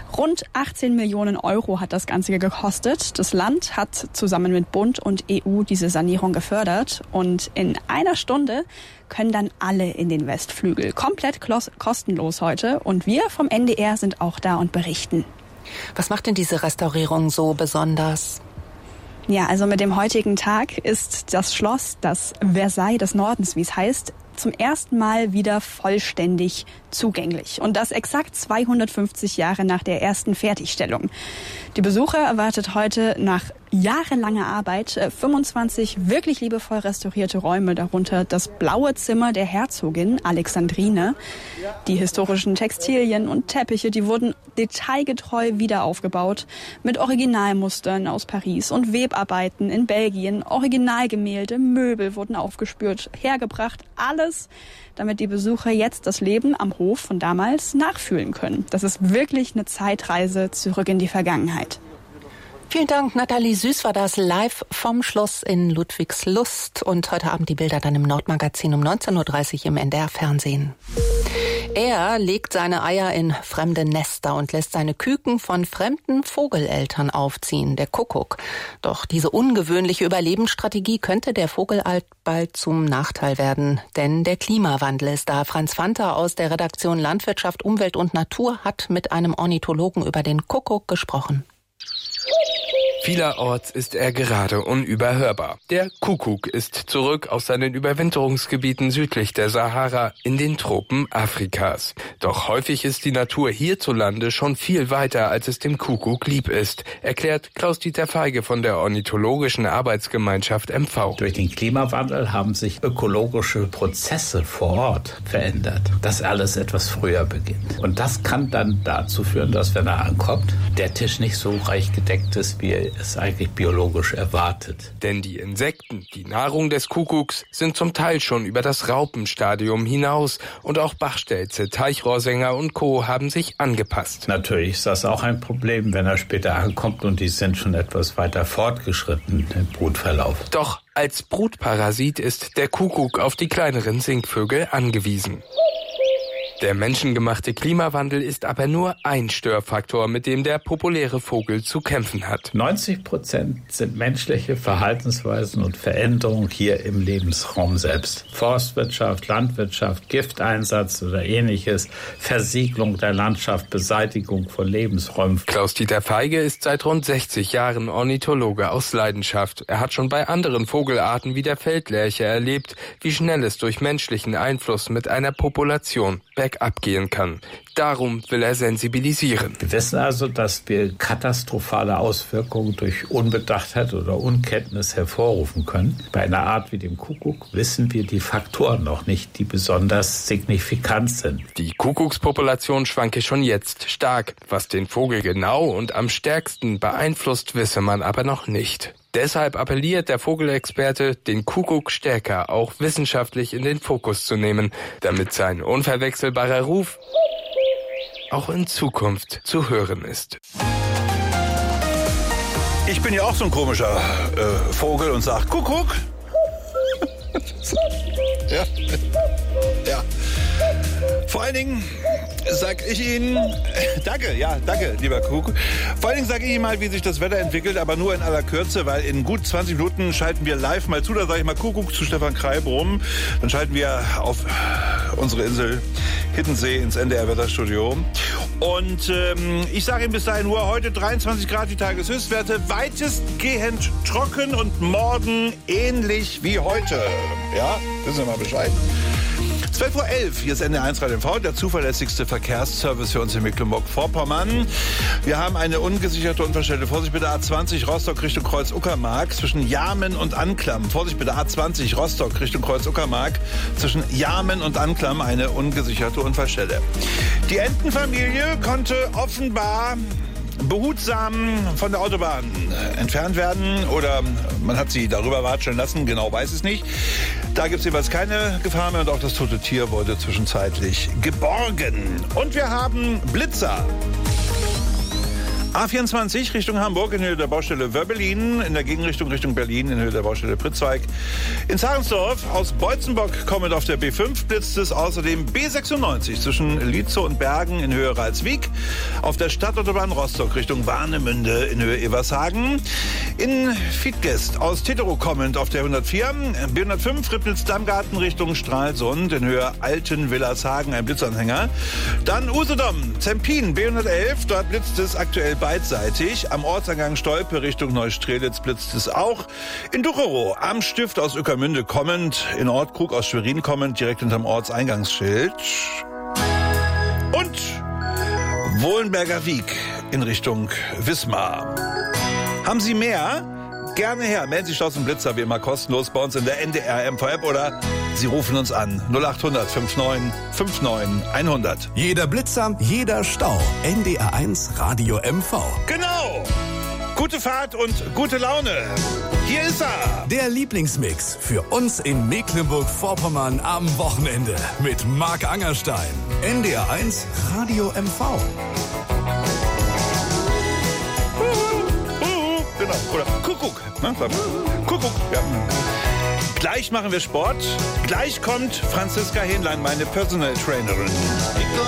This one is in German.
Rund 18 Millionen Euro hat das Ganze gekostet. Das Land hat zusammen mit Bund und EU diese Sanierung gefördert. Und in einer Stunde können dann alle in den Westflügel. Komplett kostenlos heute. Und wir vom NDR sind auch da und berichten. Was macht denn diese Restaurierung so besonders? Ja, also mit dem heutigen Tag ist das Schloss, das Versailles des Nordens, wie es heißt, zum ersten Mal wieder vollständig zugänglich. Und das exakt 250 Jahre nach der ersten Fertigstellung. Die Besucher erwartet heute nach jahrelanger Arbeit 25 wirklich liebevoll restaurierte Räume, darunter das blaue Zimmer der Herzogin Alexandrine. Die historischen Textilien und Teppiche, die wurden detailgetreu wieder aufgebaut mit Originalmustern aus Paris und Webarbeiten in Belgien. Originalgemälde, Möbel wurden aufgespürt, hergebracht, alles, damit die Besucher jetzt das Leben am Hof von damals nachfühlen können. Das ist wirklich eine Zeitreise zurück in die Vergangenheit. Vielen Dank, Nathalie Süß war das live vom Schloss in Ludwigslust. Und heute Abend die Bilder dann im Nordmagazin um 19.30 Uhr im NDR-Fernsehen. Er legt seine Eier in fremde Nester und lässt seine Küken von fremden Vogeleltern aufziehen, der Kuckuck. Doch diese ungewöhnliche Überlebensstrategie könnte der Vogelart bald zum Nachteil werden. Denn der Klimawandel ist da. Franz Fanter aus der Redaktion Landwirtschaft, Umwelt und Natur hat mit einem Ornithologen über den Kuckuck gesprochen. Vielerorts ist er gerade unüberhörbar. Der Kuckuck ist zurück aus seinen Überwinterungsgebieten südlich der Sahara in den Tropen Afrikas. Doch häufig ist die Natur hierzulande schon viel weiter, als es dem Kuckuck lieb ist, erklärt Klaus-Dieter Feige von der Ornithologischen Arbeitsgemeinschaft MV. Durch den Klimawandel haben sich ökologische Prozesse vor Ort verändert, dass alles etwas früher beginnt. Und das kann dann dazu führen, dass, wenn er ankommt, der Tisch nicht so reich gedeckt ist, wie er es eigentlich biologisch erwartet. Denn die Insekten, die Nahrung des Kuckucks, sind zum Teil schon über das Raupenstadium hinaus. Und auch Bachstelze, Teichrohrsänger und Co. haben sich angepasst. Natürlich ist das auch ein Problem, wenn er später ankommt und die sind schon etwas weiter fortgeschritten im Brutverlauf. Doch als Brutparasit ist der Kuckuck auf die kleineren Singvögel angewiesen. Der menschengemachte Klimawandel ist aber nur ein Störfaktor, mit dem der populäre Vogel zu kämpfen hat. 90% sind menschliche Verhaltensweisen und Veränderungen hier im Lebensraum selbst. Forstwirtschaft, Landwirtschaft, Gifteinsatz oder ähnliches, Versiegelung der Landschaft, Beseitigung von Lebensräumen. Klaus-Dieter Feige ist seit rund 60 Jahren Ornithologe aus Leidenschaft. Er hat schon bei anderen Vogelarten wie der Feldlerche erlebt, wie schnell es durch menschlichen Einfluss mit einer Population abgehen kann. Darum will er sensibilisieren. Wir wissen also, dass wir katastrophale Auswirkungen durch Unbedachtheit oder Unkenntnis hervorrufen können. Bei einer Art wie dem Kuckuck wissen wir die Faktoren noch nicht, die besonders signifikant sind. Die Kuckuckspopulation schwanke schon jetzt stark. Was den Vogel genau und am stärksten beeinflusst, wisse man aber noch nicht. Deshalb appelliert der Vogelexperte, den Kuckuck stärker auch wissenschaftlich in den Fokus zu nehmen, damit sein unverwechselbarer Ruf auch in Zukunft zu hören ist. Ich bin ja auch so ein komischer Vogel und sage Kuckuck. Ja. Ja. Vor allen Dingen sag ich Ihnen, danke, lieber Kuckuck. Vor allen Dingen sage ich Ihnen mal, wie sich das Wetter entwickelt, aber nur in aller Kürze, weil in gut 20 Minuten schalten wir live mal zu, da sage ich mal Kuckuck zu Stefan Kreibrum. Dann schalten wir auf unsere Insel Hiddensee ins NDR-Wetterstudio. Und ich sage Ihnen bis dahin nur, heute 23 Grad die Tageshöchstwerte, weitestgehend trocken und morgen ähnlich wie heute. Ja, wissen Sie mal Bescheid. 12:11 Uhr, hier ist NDR1 Radio MV, der zuverlässigste Verkehrsservice für uns in Mecklenburg-Vorpommern. Wir haben eine ungesicherte Unfallstelle. Vorsicht bitte A20 Rostock Richtung Kreuz-Uckermark zwischen Jarmen und Anklam. Vorsicht bitte A20 Rostock Richtung Kreuz-Uckermark zwischen Jarmen und Anklam, eine ungesicherte Unfallstelle. Die Entenfamilie konnte offenbar behutsam von der Autobahn entfernt werden oder man hat sie darüber watscheln lassen, genau weiß es nicht. Da gibt es jeweils keine Gefahr mehr und auch das tote Tier wurde zwischenzeitlich geborgen. Und wir haben Blitzer. A24 Richtung Hamburg in Höhe der Baustelle Wörbelin, in der Gegenrichtung Richtung Berlin in Höhe der Baustelle Pritzweig. In Zarensdorf aus Beutzenbock kommend auf der B5 blitzt es, außerdem B96 zwischen Lietzow und Bergen in Höhe Ralswiek, auf der Stadtautobahn Rostock Richtung Warnemünde in Höhe Evershagen. In Fiedgest aus Teterow kommend auf der 104, B105 Ribnitz-Dammgarten Richtung Stralsund in Höhe Alten-Willershagen, ein Blitzanhänger. Dann Usedom, Zempin, B111, dort blitzt es aktuell beidseitig. Am Ortseingang Stolpe Richtung Neustrelitz blitzt es auch. In Ducherow am Stift aus Ueckermünde kommend, in Ortkrug aus Schwerin kommend, direkt hinterm Ortseingangsschild. Und Wohlenberger Wiek in Richtung Wismar. Haben Sie mehr? Gerne her. Melden Sie sich aus dem Blitzer wie immer kostenlos bei uns in der NDR MV-App oder Sie rufen uns an 0800 59 59 100. Jeder Blitzer, jeder Stau. NDR1 Radio MV. Genau. Gute Fahrt und gute Laune. Hier ist er. Der Lieblingsmix für uns in Mecklenburg-Vorpommern am Wochenende mit Marc Angerstein. NDR1 Radio MV. Genau. Oder Kuckuck. Ne? Kuckuck. Ja. Gleich machen wir Sport. Gleich kommt Franziska Hähnlein, meine Personal Trainerin.